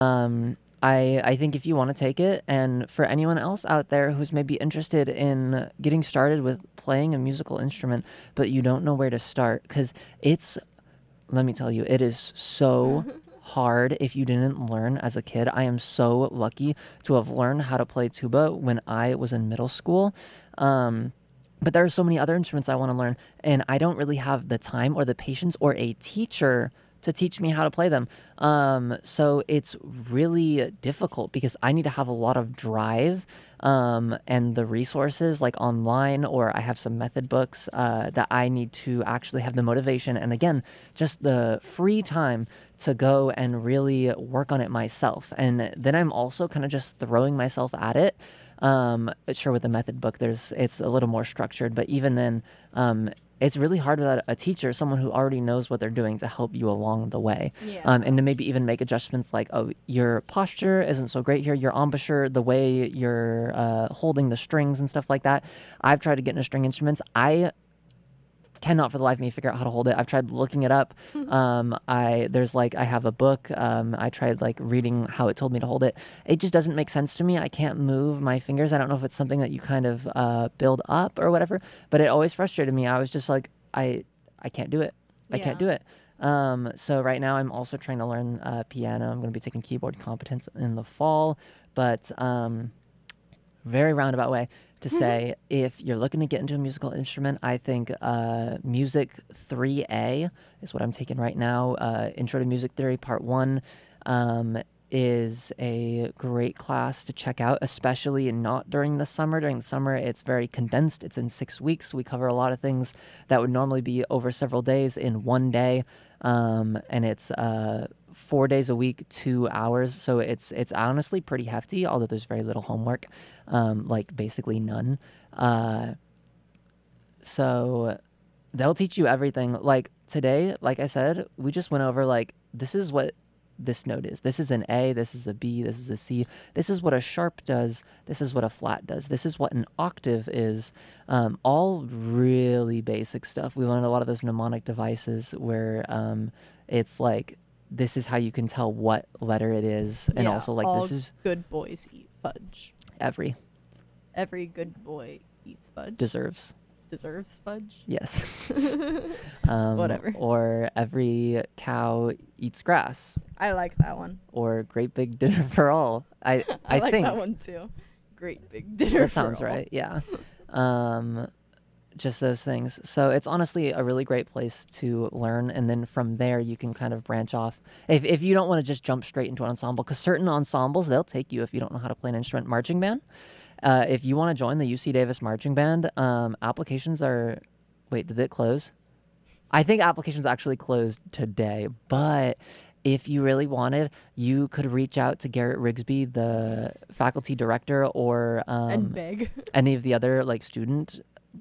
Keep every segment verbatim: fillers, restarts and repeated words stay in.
Um, I I think if you want to take it, and for anyone else out there who's maybe interested in getting started with playing a musical instrument, but you don't know where to start, because it's, let me tell you, it is so hard if you didn't learn as a kid. I am so lucky to have learned how to play tuba when I was in middle school. Um, but there are so many other instruments I want to learn, and I don't really have the time or the patience or a teacher to teach me how to play them. Um, so it's really difficult because I need to have a lot of drive, um, and the resources like online, or I have some method books uh, that I need to actually have the motivation and, again, just the free time to go and really work on it myself. And then I'm also kind of just throwing myself at it. Um, sure, with the method book, there's it's a little more structured, but even then, um, it's really hard without a teacher, someone who already knows what they're doing to help you along the way. Yeah. Um, and to maybe even make adjustments like, oh, your posture isn't so great here, your embouchure, the way you're uh, holding the strings and stuff like that. I've tried to get into string instruments. I cannot for the life of me figure out how to hold it. I've tried looking it up. Um, I there's like I have a book. Um, I tried like reading how it told me to hold it. It just doesn't make sense to me. I can't move my fingers. I don't know if it's something that you kind of uh, build up or whatever. But it always frustrated me. I was just like, I I can't do it. I can't do Yeah. it. Um, so right now I'm also trying to learn uh, piano. I'm going to be taking keyboard competence in the fall, but um, very roundabout way to say, if you're looking to get into a musical instrument, I think uh, Music three A is what I'm taking right now. Uh, Intro to Music Theory Part one um, is a great class to check out, especially not during the summer. During the summer, it's very condensed. It's in six weeks. We cover a lot of things that would normally be over several days in one day. Um, and it's uh, four days a week, two hours. So it's it's honestly pretty hefty, although there's very little homework, um, like basically none. Uh, so they'll teach you everything. Like today, like I said, we just went over like, this is what this note is. This is an A, this is a B, this is a C. This is what a sharp does. This is what a flat does. This is what an octave is. Um, all really basic stuff. We learned a lot of those mnemonic devices where um, it's like, this is how you can tell what letter it is. And Yeah, also like, all this is good boys eat fudge. every Every good boy eats fudge. deserves. Deserves fudge. Yes. um, Whatever. Or every cow eats grass. I like that one. Or great big dinner for all. I I, I, like think that one too. Great big dinner. that for sounds all. right. Yeah. Um, just those things. So it's honestly a really great place to learn, and then from there you can kind of branch off. If if you don't want to just jump straight into an ensemble, because certain ensembles they'll take you if you don't know how to play an instrument. Marching band. Uh, if you want to join the U C Davis Marching Band, um, applications are. Wait, did it close? I think applications actually closed today, but if you really wanted, you could reach out to Garrett Rigsby, the faculty director, or um, And beg. any of the other like student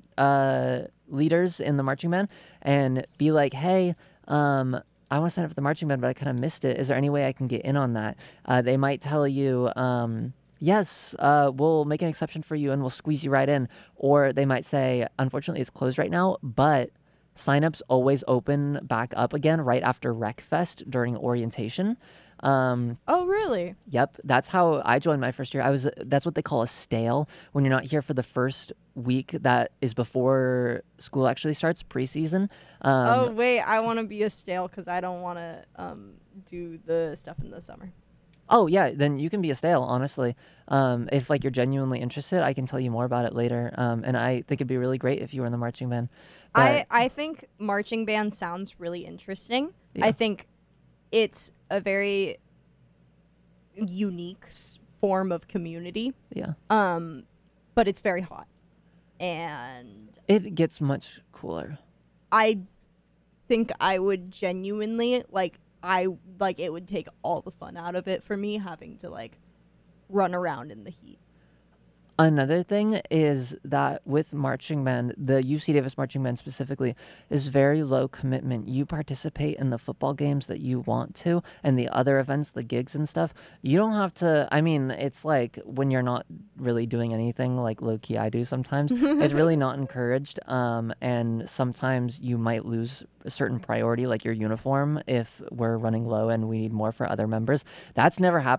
uh, leaders in the marching band, and be like, "Hey, um, I want to sign up for the marching band, but I kind of missed it. Is there any way I can get in on that?" Uh, they might tell you. Um, Yes, uh, we'll make an exception for you and we'll squeeze you right in. Or they might say, unfortunately, it's closed right now, but signups always open back up again right after RecFest during orientation. Um, Oh, really? yep, that's how I joined my first year. I was that's what they call a stale, when you're not here for the first week that is before school actually starts, preseason. Um, Oh, wait. I want to be a stale because I don't want to um do the stuff in the summer. Oh yeah, then you can be a stale, honestly. Um, if like you're genuinely interested, I can tell you more about it later. Um, and I think it'd be really great if you were in the marching band. But I, I think marching band sounds really interesting. Yeah. I think it's a very unique s- form of community, yeah, um, but it's very hot. And it gets much cooler. I think I would genuinely, like, I, like, it would take all the fun out of it for me having to, like, run around in the heat. Another thing is that with marching band, the U C Davis marching band specifically is very low commitment. You participate in the football games that you want to and the other events, the gigs and stuff. You don't have to, I mean, it's like when you're not really doing anything, like low key I do sometimes, it's really not encouraged. Um, and sometimes you might lose a certain priority, like your uniform, if we're running low and we need more for other members. That's never happened